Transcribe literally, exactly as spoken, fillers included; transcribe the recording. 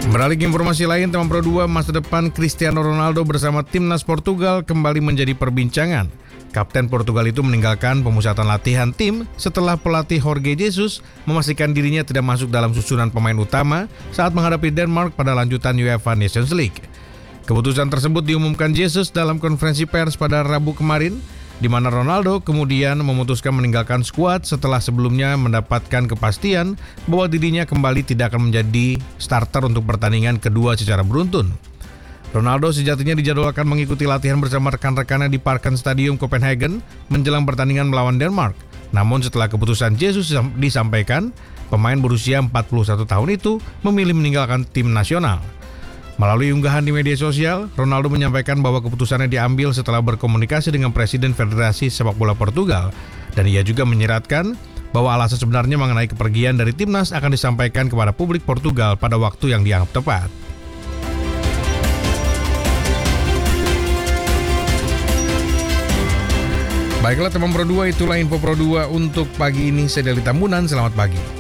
Beralih ke informasi lain, teman Pro dua, masa depan Cristiano Ronaldo bersama timnas Portugal kembali menjadi perbincangan. Kapten Portugal itu meninggalkan pemusatan latihan tim setelah pelatih Jorge Jesus memastikan dirinya tidak masuk dalam susunan pemain utama saat menghadapi Denmark pada lanjutan UEFA Nations League. Keputusan tersebut diumumkan Jesus dalam konferensi pers pada Rabu kemarin, di mana Ronaldo kemudian memutuskan meninggalkan skuad setelah sebelumnya mendapatkan kepastian bahwa dirinya kembali tidak akan menjadi starter untuk pertandingan kedua secara beruntun. Ronaldo sejatinya dijadwalkan mengikuti latihan bersama rekan-rekannya di Parken Stadium Copenhagen menjelang pertandingan melawan Denmark. Namun setelah keputusan Jesus disampaikan, pemain berusia empat puluh satu tahun itu memilih meninggalkan tim nasional. Melalui unggahan di media sosial, Ronaldo menyampaikan bahwa keputusannya diambil setelah berkomunikasi dengan Presiden Federasi Sepak Bola Portugal, dan ia juga menyeratkan bahwa alasan sebenarnya mengenai kepergian dari timnas akan disampaikan kepada publik Portugal pada waktu yang dianggap tepat. Baiklah teman Pro dua, itulah info Pro dua untuk pagi ini. Saya Deli Tambunan, selamat pagi.